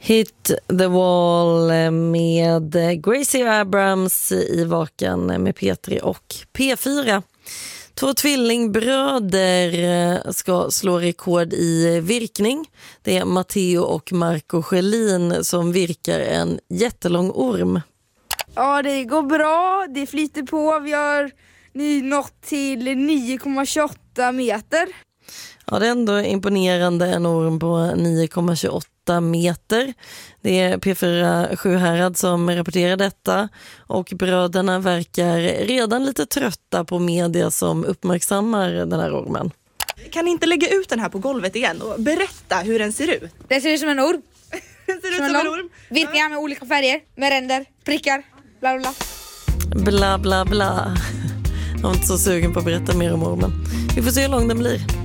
Hit the Wall med Gracie Abrams i Vaken med P3 och P4. 2 tvillingbröder ska slå rekord i virkning. Det är Matteo och Marco Schelin som virkar en jättelång orm. Ja, det går bra. Det flyter på. Vi har nu nått till 9,28 meter. Ja, det är ändå imponerande, en orm på 9,28 meter. Det är P4 Sjuhärad som rapporterar detta och bröderna verkar redan lite trötta på media som uppmärksammar den här ormen. Kan ni inte lägga ut den här på golvet igen och berätta hur den ser ut? Det ser ut som en orm. Den ser ut som en orm. Virkningar med olika färger, med ränder, prickar, bla bla bla. Bla bla bla. Jag är inte så sugen på att berätta mer om ormen. Vi får se hur lång den blir.